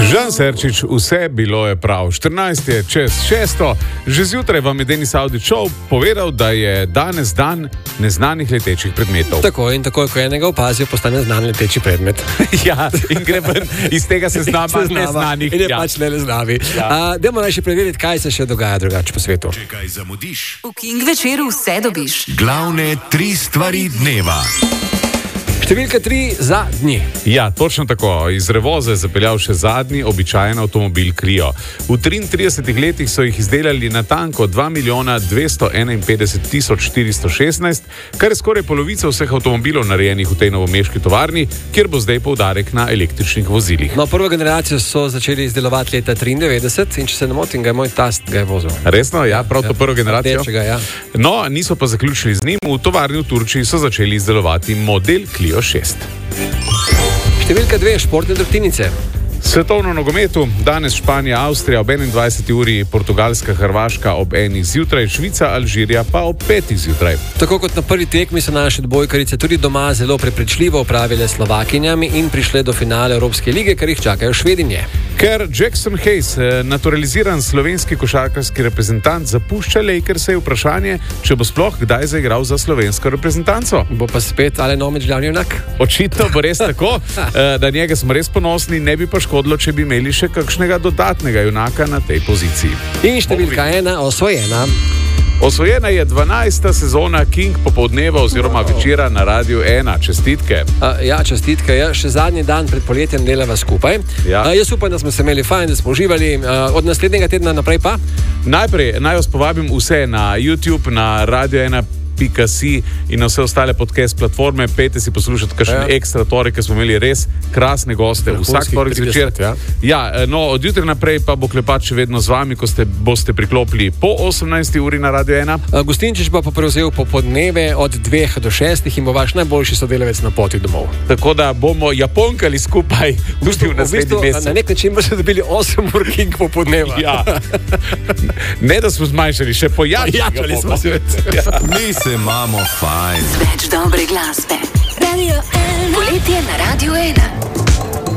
Žan Serčič, vse bilo je prav. 14 je čez 6. Že zjutraj vam je Denis Avdićov povedal, da je danes dan neznanih letečih predmetov. Tako in takoj, ko enega opazijo, postane znan leteči predmet. Ja, in gre ven iz tega seznama neznanih. In je pač ne znavi. Dajmo naj še preveriti, kaj se še dogaja drugače po svetu. Če kaj zamudiš, v King večeru vse dobiš. Glavne 3 stvari dneva. Številka 3, zadnji. Ja, točno tako. Iz Revoza je zapeljal še zadnji običajen avtomobil Clio. V 33 letih so jih izdelali na tanko 2.251.416, kar je skoraj polovica vseh avtomobilov narejenih v tej novomeški tovarni, kjer bo zdaj poudarek na električnih vozilih. No, prvo generacijo so začeli izdelovati leta 93 in če se ne motim, ga je moj tast vozil. Resno? Ja, prav to prvo generacijo. Rdečega, ja. No, niso pa zaključili z njim. V tovarni v Turčiji so začeli izdelovati model Clio 6. Številka 2, športne drobtinice. Svetovno nogometu, danes Španija, Avstrija ob 21. uri, Portugalska, Hrvaška ob 1. zjutraj, Švica, Alžirija pa ob 5. zjutraj. Tako kot na prvi tekmi so naše odbojkarice tudi doma zelo prepričljivo opravile s Slovakinjami in prišle do finale Evropske lige, kar jih čakajo Švedinje. Ker Jackson Hayes, naturaliziran slovenski košarkarski reprezentant, zapušča Lakers, je vprašanje, če bo sploh kdaj zaigral za slovensko reprezentanco. Bo pa spet Alen Omić glavni junak? Očitno bo res tako, da njega smo res ponosni, ne bi pa škodilo, če bi imeli še kakšnega dodatnega junaka na tej poziciji. In številka 1, osvojena. Osvojena je 12. sezona King popoldneva oziroma večera na Radiu 1. Čestitke. Ja, čestitke. Ja, še zadnji dan pred poletjem delava skupaj. Ja. Jaz upam, da smo se imeli fajn, da smo uživali. Od naslednjega tedna naprej pa? Najprej naj vas povabim vse na YouTube, na Radio 1.si in na vse ostale podcast platforme. Pejte si poslušati kakšen ekstra torek, ker smo imeli res krasne goste. Vsak torek zvečer. Ja, no, od jutra naprej pa bo Klepač še vedno z vami, ko boste priklopili po 18. uri na Radio 1. Gostinčič bo pa prevzel popoldneve od 2 do 6 in bo vaš najboljši sodelavec na poti domov. Tako da bomo japonkali skupaj v naslednji mesec. Na nek način boste dobili 8 ur King popoldneva. Ja. Ne, da smo zmanjšali, še pojačali smo se. Mi se imamo fajn. Več dobre glasbe. Radio 1. Poletje na Radio 1.